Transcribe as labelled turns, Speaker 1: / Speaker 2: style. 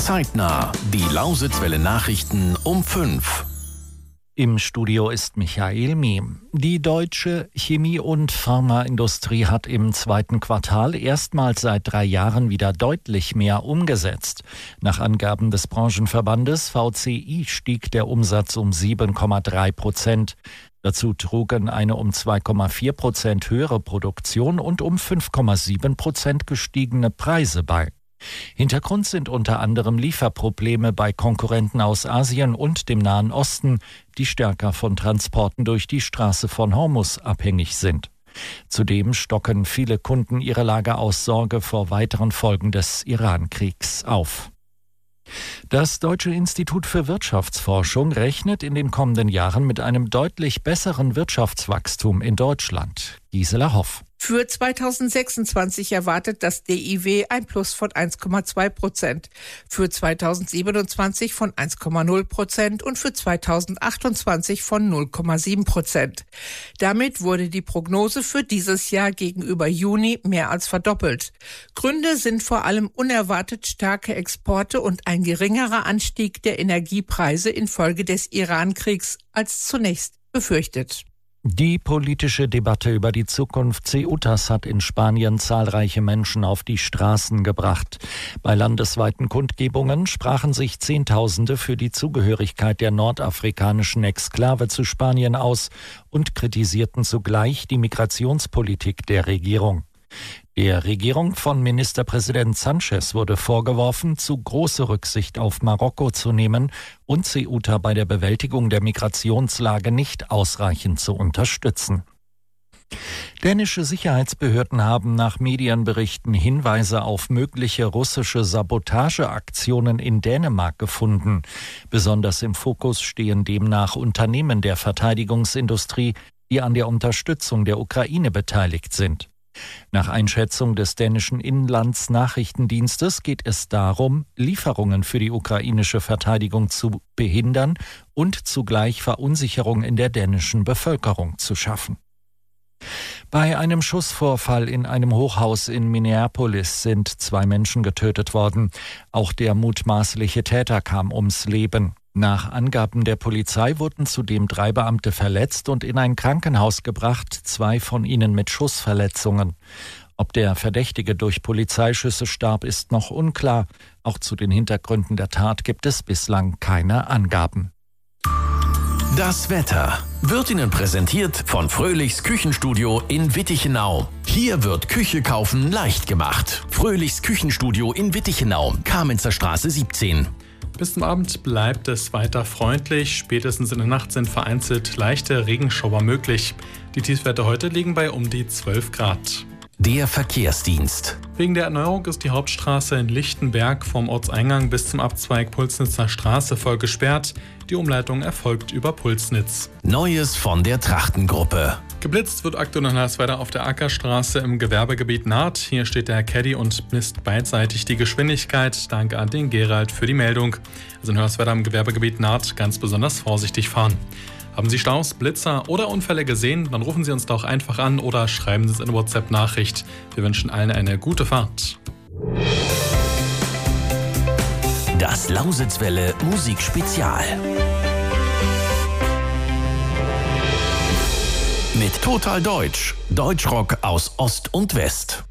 Speaker 1: Zeitnah. Die Lausitzwelle Nachrichten um 5.
Speaker 2: Im Studio ist Michael Miem. Die deutsche Chemie- und Pharmaindustrie hat im zweiten Quartal erstmals seit 3 Jahren wieder deutlich mehr umgesetzt. Nach Angaben des Branchenverbandes VCI stieg der Umsatz um 7,3%. Dazu trugen eine um 2,4% höhere Produktion und um 5,7% gestiegene Preise bei. Hintergrund sind unter anderem Lieferprobleme bei Konkurrenten aus Asien und dem Nahen Osten, die stärker von Transporten durch die Straße von Hormuz abhängig sind. Zudem stocken viele Kunden ihre Lager aus Sorge vor weiteren Folgen des Iran-Kriegs auf. Das Deutsche Institut für Wirtschaftsforschung rechnet in den kommenden Jahren mit einem deutlich besseren Wirtschaftswachstum in Deutschland. Gisela Hoff.
Speaker 3: Für 2026 erwartet das DIW ein Plus von 1,2%, für 2027 von 1,0% und für 2028 von 0,7%. Damit wurde die Prognose für dieses Jahr gegenüber Juni mehr als verdoppelt. Gründe sind vor allem unerwartet starke Exporte und ein geringerer Anstieg der Energiepreise infolge des Iran-Kriegs als zunächst befürchtet.
Speaker 2: Die politische Debatte über die Zukunft Ceutas hat in Spanien zahlreiche Menschen auf die Straßen gebracht. Bei landesweiten Kundgebungen sprachen sich Zehntausende für die Zugehörigkeit der nordafrikanischen Exklave zu Spanien aus und kritisierten zugleich die Migrationspolitik der Regierung. Der Regierung von Ministerpräsident Sanchez wurde vorgeworfen, zu große Rücksicht auf Marokko zu nehmen und Ceuta bei der Bewältigung der Migrationslage nicht ausreichend zu unterstützen. Dänische Sicherheitsbehörden haben nach Medienberichten Hinweise auf mögliche russische Sabotageaktionen in Dänemark gefunden. Besonders im Fokus stehen demnach Unternehmen der Verteidigungsindustrie, die an der Unterstützung der Ukraine beteiligt sind. Nach Einschätzung des dänischen Inlandsnachrichtendienstes geht es darum, Lieferungen für die ukrainische Verteidigung zu behindern und zugleich Verunsicherung in der dänischen Bevölkerung zu schaffen. Bei einem Schussvorfall in einem Hochhaus in Minneapolis sind 2 Menschen getötet worden. Auch der mutmaßliche Täter kam ums Leben. Nach Angaben der Polizei wurden zudem 3 Beamte verletzt und in ein Krankenhaus gebracht, 2 von ihnen mit Schussverletzungen. Ob der Verdächtige durch Polizeischüsse starb, ist noch unklar. Auch zu den Hintergründen der Tat gibt es bislang keine Angaben.
Speaker 1: Das Wetter wird Ihnen präsentiert von Fröhlichs Küchenstudio in Wittichenau. Hier wird Küche kaufen leicht gemacht. Fröhlichs Küchenstudio in Wittichenau, Kamenzer Straße 17.
Speaker 4: Bis zum Abend bleibt es weiter freundlich. Spätestens in der Nacht sind vereinzelt leichte Regenschauer möglich. Die Tiefstwerte heute liegen bei um die 12 Grad.
Speaker 1: Der Verkehrsdienst.
Speaker 4: Wegen der Erneuerung ist die Hauptstraße in Lichtenberg vom Ortseingang bis zum Abzweig Pulsnitzer Straße voll gesperrt. Die Umleitung erfolgt über Pulsnitz.
Speaker 1: Neues von der Trachtengruppe.
Speaker 4: Geblitzt wird aktuell in Hoyerswerda auf der Ackerstraße im Gewerbegebiet Naht. Hier steht der Caddy und misst beidseitig die Geschwindigkeit. Danke an den Gerald für die Meldung. Also in Hoyerswerda im Gewerbegebiet Naht ganz besonders vorsichtig fahren. Haben Sie Staus, Blitzer oder Unfälle gesehen? Dann rufen Sie uns doch einfach an oder schreiben Sie es in eine WhatsApp-Nachricht. Wir wünschen allen eine gute Fahrt.
Speaker 1: Das Lausitzwelle Musikspezial. Mit Total Deutsch. Deutschrock aus Ost und West.